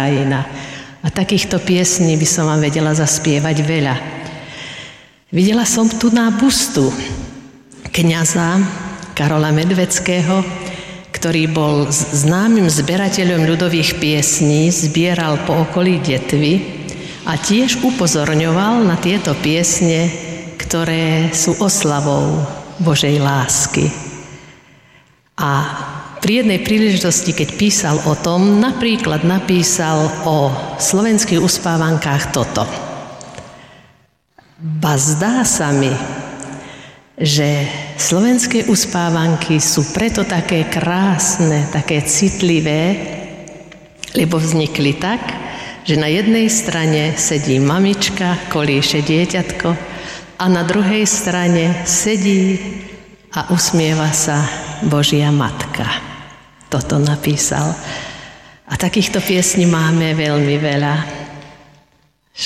krajina. A takýchto piesní by som vám vedela zaspievať veľa. Videla som tu na bustu kňaza Karola Medveckého, ktorý bol známym zberateľom ľudových piesní, zbieral po okolí Detvy a tiež upozorňoval na tieto piesne, ktoré sú oslavou Božej lásky. A pri jednej príležitosti, keď písal o tom, napríklad napísal o slovenských uspávankách toto. Ba zdá sa mi, že slovenské uspávanky sú preto také krásne, také citlivé, lebo vznikli tak, že na jednej strane sedí mamička, kolíše dieťatko a na druhej strane sedí a usmieva sa Božia Matka. Toto napísal. A takýchto piesní máme veľmi veľa.